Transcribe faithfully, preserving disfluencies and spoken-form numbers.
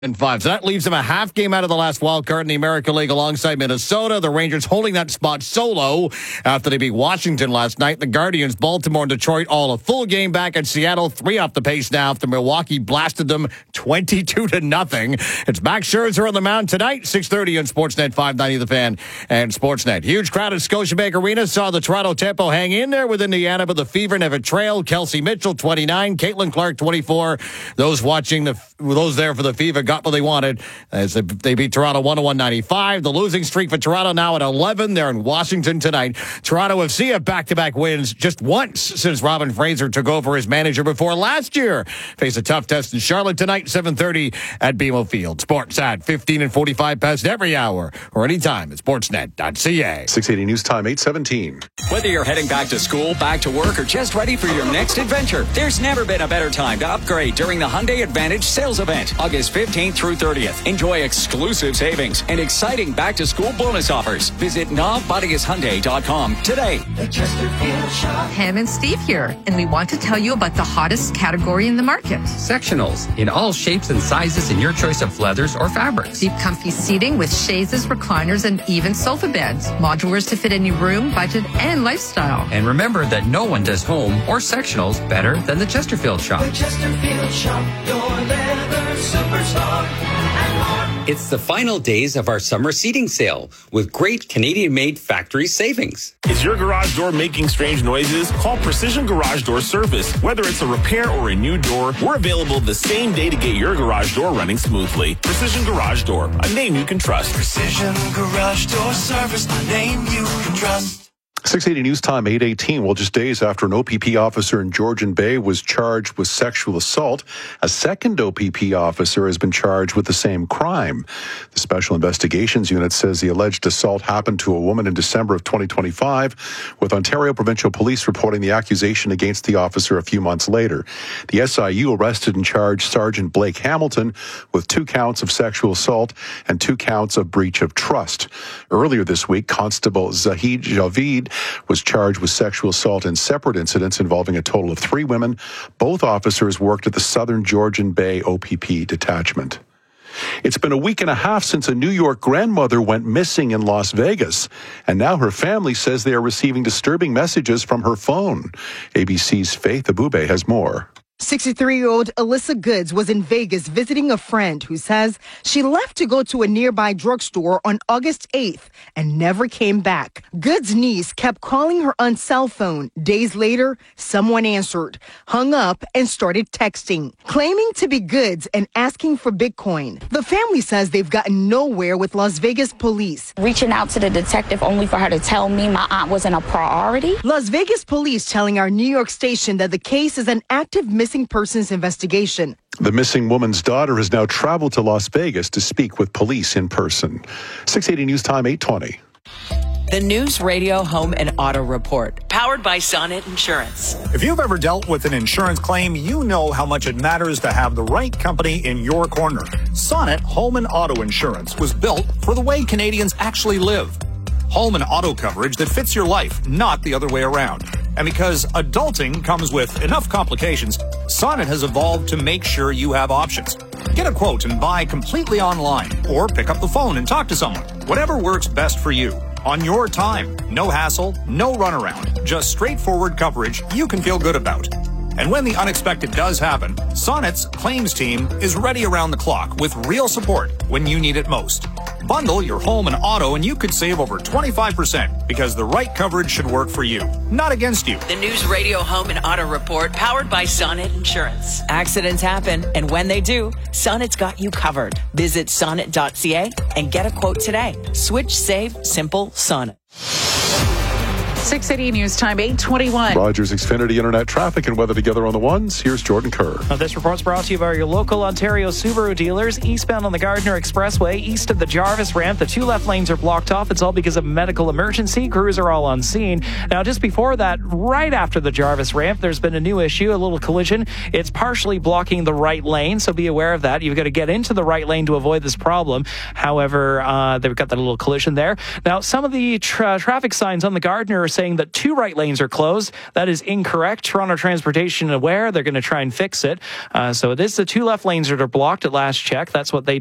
And five. So that leaves them a half game out of the last wild card in the American League alongside Minnesota. The Rangers holding that spot solo after they beat Washington last night. The Guardians, Baltimore, and Detroit all a full game back at Seattle. Three off the pace now after Milwaukee blasted them twenty-two to nothing. It's Max Scherzer on the mound tonight, six thirty on Sportsnet five ninety The Fan and Sportsnet. Huge crowd at Scotiabank Arena saw the Toronto Tempo hang in there with Indiana, but the Fever never trailed. Kelsey Mitchell, twenty-nine. Caitlin Clark, twenty-four. Those watching the those there for the Fever got what they wanted as they beat Toronto one oh one ninety-five. The losing streak for Toronto now at eleven. They're in Washington tonight. Toronto F C have back-to-back wins just once since Robin Fraser took over as manager before last year. Face a tough test in Charlotte tonight, seven thirty at B M O Field. Sports at fifteen and forty-five past every hour or anytime at sportsnet dot c a. six eighty News Time, eight seventeen. Whether you're heading back to school, back to work, or just ready for your next adventure, there's never been a better time to upgrade during the Hyundai Advantage sales event, August fifteenth through thirtieth. Enjoy exclusive savings and exciting back-to-school bonus offers. Visit nav bodies hyundai dot com today. Pam and Steve here, and we want to tell you about the hottest category in the market. Sectionals in all shapes and sizes in your choice of leathers or fabrics. Deep comfy seating with chaises, recliners, and even sofa beds. Modulars to fit any room, budget, and lifestyle. And remember that no one does home or sectionals better than the Chesterfield Shop. The Chesterfield Shop, your leather superstar. It's the final days of our summer seating sale with great Canadian-made factory savings. Is your garage door making strange noises? Call Precision Garage Door Service. Whether it's a repair or a new door, we're available the same day to get your garage door running smoothly. Precision Garage Door, a name you can trust. Precision Garage Door Service, a name you can trust. six eighty News Time, eight eighteen. Well, just days after an O P P officer in Georgian Bay was charged with sexual assault, a second O P P officer has been charged with the same crime. The Special Investigations Unit says the alleged assault happened to a woman in December of twenty twenty-five, with Ontario Provincial Police reporting the accusation against the officer a few months later. The S I U arrested and charged Sergeant Blake Hamilton with two counts of sexual assault and two counts of breach of trust. Earlier this week, Constable Zahid Javid was charged with sexual assault in separate incidents involving a total of three women. Both officers worked at the Southern Georgian Bay O P P detachment. It's been a week and a half since a New York grandmother went missing in Las Vegas, and now her family says they are receiving disturbing messages from her phone. A B C's Faith Abube has more. sixty-three-year-old Alyssa Goods was in Vegas visiting a friend who says she left to go to a nearby drugstore on August eighth and never came back. Goods' niece kept calling her on cell phone. Days later, someone answered, hung up, and started texting, claiming to be Goods and asking for Bitcoin. The family says they've gotten nowhere with Las Vegas police. Reaching out to the detective only for her to tell me my aunt wasn't a priority. Las Vegas police telling our New York station that the case is an active missing persons investigation. The missing woman's daughter has now traveled to Las Vegas to speak with police in person. six eighty News Time, eight twenty. The News Radio Home and Auto Report, powered by Sonnet Insurance. If you've ever dealt with an insurance claim, you know how much it matters to have the right company in your corner. Sonnet Home and Auto Insurance was built for the way Canadians actually live. Home and auto coverage that fits your life, not the other way around. And because adulting comes with enough complications, Sonnet has evolved to make sure you have options. Get a quote and buy completely online, or pick up the phone and talk to someone. Whatever works best for you. On your time. No hassle, no runaround. Just straightforward coverage you can feel good about. And when the unexpected does happen, Sonnet's claims team is ready around the clock with real support when you need it most. Bundle your home and auto and you could save over twenty-five percent because the right coverage should work for you, not against you. The News Radio Home and Auto Report, powered by Sonnet Insurance. Accidents happen, and when they do, Sonnet's got you covered. Visit sonnet dot c a and get a quote today. Switch, save, simple, Sonnet. six eighty News Time, eight twenty-one. Rogers Xfinity Internet traffic and weather together on the ones. Here's Jordan Kerr. Now, this report's brought to you by your local Ontario Subaru dealers. Eastbound on the Gardiner Expressway, east of the Jarvis ramp, the two left lanes are blocked off. It's all because of a medical emergency. Crews are all on scene. Now, just before that, right after the Jarvis ramp, there's been a new issue, a little collision. It's partially blocking the right lane, so be aware of that. You've got to get into the right lane to avoid this problem. However, uh, they've got that little collision there. Now, some of the tra- traffic signs on the Gardiner saying that two right lanes are closed. That is incorrect. Toronto Transportation aware. They're going to try and fix it. Uh, so it is the two left lanes that are blocked at last check. That's what they